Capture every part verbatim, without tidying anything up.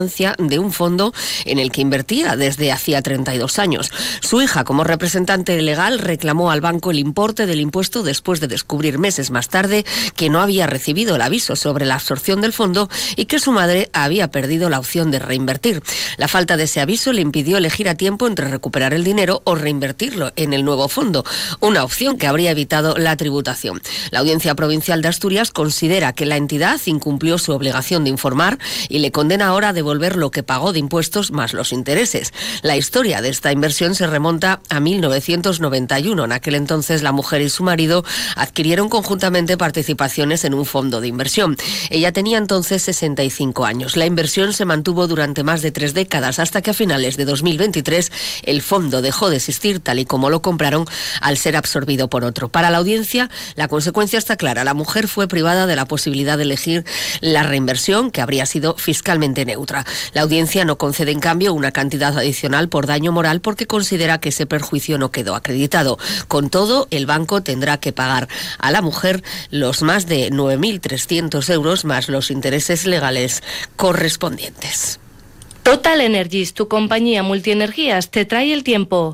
de un fondo en el que invertía desde hacía treinta y dos años. Su hija, como representante legal, reclamó al banco el importe del impuesto después de descubrir meses más tarde que no había recibido el aviso sobre la absorción del fondo y que su madre había perdido la opción de reinvertir. La falta de ese aviso le impidió elegir a tiempo entre recuperar el dinero o reinvertirlo en el nuevo fondo, una opción que habría evitado la tributación. La Audiencia Provincial de Asturias considera que la entidad incumplió su obligación de informar y le condena ahora a devolver lo que pagó de impuestos más los intereses. La historia de esta inversión se remonta a mil novecientos noventa y uno. En aquel entonces la mujer y su marido adquirieron conjuntamente participaciones en un fondo de inversión. Ella tenía entonces sesenta y cinco años. La inversión se mantuvo durante más de tres décadas hasta que a finales de dos mil veintitrés el fondo dejó de existir tal y como lo compraron al ser absorbido por otro. Para la audiencia, la consecuencia está clara. La mujer fue privada de la posibilidad de elegir la reinversión, que habría sido fiscalmente neutra. La audiencia no concede, en cambio, una cantidad adicional por daño moral porque considera que ese perjuicio no quedó acreditado. Con todo, el banco tendrá que pagar a la mujer los más de nueve mil trescientos euros más los intereses legales correspondientes. Total Energies, tu compañía multienergías, te trae el tiempo.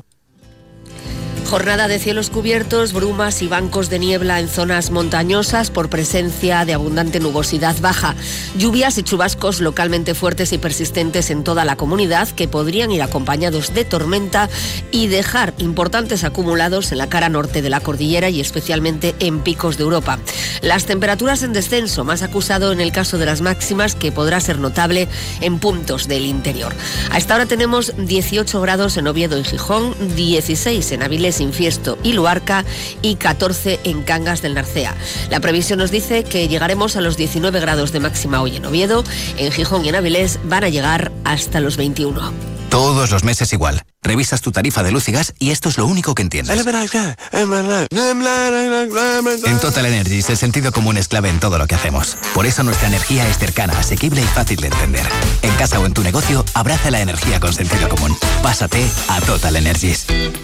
Jornada de cielos cubiertos, brumas y bancos de niebla en zonas montañosas por presencia de abundante nubosidad baja. Lluvias y chubascos localmente fuertes y persistentes en toda la comunidad que podrían ir acompañados de tormenta y dejar importantes acumulados en la cara norte de la cordillera y especialmente en picos de Europa. Las temperaturas en descenso, más acusado en el caso de las máximas, que podrá ser notable en puntos del interior. A esta hora tenemos dieciocho grados en Oviedo y Gijón, dieciséis en Avilés, Infiesto y Luarca y catorce en Cangas del Narcea. La previsión nos dice que llegaremos a los diecinueve grados de máxima hoy en Oviedo, en Gijón y en Avilés van a llegar hasta los veintiuno. Todos los meses igual. Revisas tu tarifa de luz y gas y esto es lo único que entiendes. En Total Energies el sentido común es clave en todo lo que hacemos. Por eso nuestra energía es cercana, asequible y fácil de entender. En casa o en tu negocio, abraza la energía con sentido común. Pásate a Total Energies.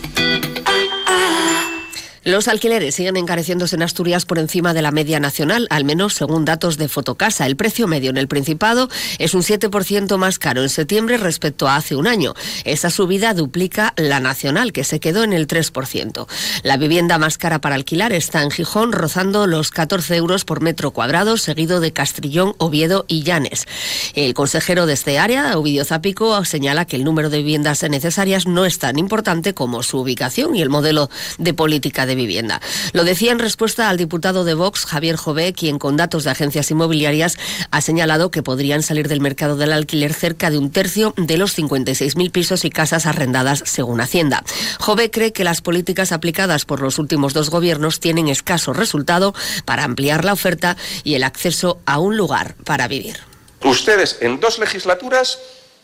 Los alquileres siguen encareciéndose en Asturias por encima de la media nacional, al menos según datos de Fotocasa. El precio medio en el Principado es un siete por ciento más caro en septiembre respecto a hace un año. Esa subida duplica la nacional, que se quedó en el tres por ciento. La vivienda más cara para alquilar está en Gijón, rozando los catorce euros por metro cuadrado, seguido de Castrillón, Oviedo y Llanes. El consejero de este área, Ovidio Zapico, señala que el número de viviendas necesarias no es tan importante como su ubicación y el modelo de política de vivienda. Lo decía en respuesta al diputado de Vox, Javier Jové, quien con datos de agencias inmobiliarias ha señalado que podrían salir del mercado del alquiler cerca de un tercio de los cincuenta y seis mil pisos y casas arrendadas según Hacienda. Jové cree que las políticas aplicadas por los últimos dos gobiernos tienen escaso resultado para ampliar la oferta y el acceso a un lugar para vivir. Ustedes en dos legislaturas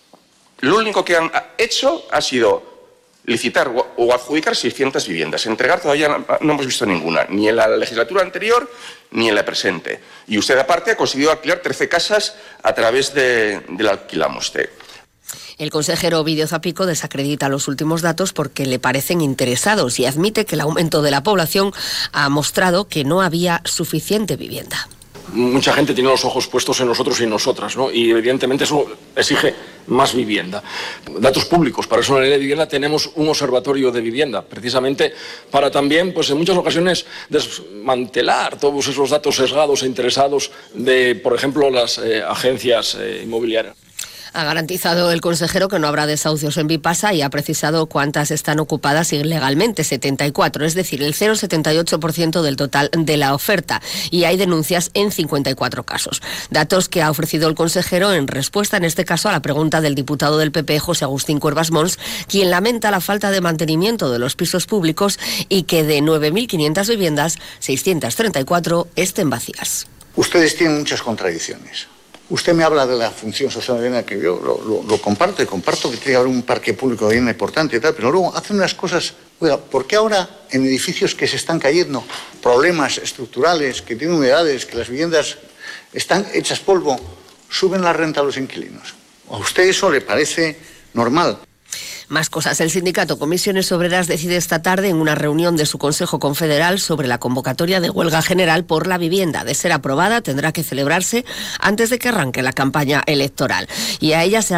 lo único que han hecho ha sido licitar o adjudicar seiscientas viviendas. Entregar todavía no, no hemos visto ninguna, ni en la legislatura anterior ni en la presente. Y usted, aparte, ha conseguido alquilar trece casas a través de, del Alquilamoste. El consejero Ovidio Zapico desacredita los últimos datos porque le parecen interesados y admite que el aumento de la población ha mostrado que no había suficiente vivienda. Mucha gente tiene los ojos puestos en nosotros y en nosotras, ¿no? Y evidentemente eso exige más vivienda. Datos públicos, para eso en la ley de vivienda tenemos un observatorio de vivienda, precisamente para también, pues en muchas ocasiones, desmantelar todos esos datos sesgados e interesados de, por ejemplo, las eh, agencias eh, inmobiliarias. Ha garantizado el consejero que no habrá desahucios en Vipasa y ha precisado cuántas están ocupadas ilegalmente, setenta y cuatro, es decir, el cero coma setenta y ocho por ciento del total de la oferta, y hay denuncias en cincuenta y cuatro casos. Datos que ha ofrecido el consejero en respuesta, en este caso, a la pregunta del diputado del P P, José Agustín Cuervas Mons, quien lamenta la falta de mantenimiento de los pisos públicos y que de nueve mil quinientas viviendas, seiscientas treinta y cuatro estén vacías. Ustedes tienen muchas contradicciones. Usted me habla de la función social de vivienda, que yo lo, lo, lo comparto, y comparto que tiene que haber un parque público de vivienda importante y tal, pero luego hacen unas cosas. Oiga, ¿por qué ahora en edificios que se están cayendo, problemas estructurales, que tienen humedades, que las viviendas están hechas polvo, suben la renta a los inquilinos? ¿A usted eso le parece normal? Más cosas. El sindicato Comisiones Obreras decide esta tarde en una reunión de su Consejo Confederal sobre la convocatoria de huelga general por la vivienda. De ser aprobada, tendrá que celebrarse antes de que arranque la campaña electoral. Y a ella se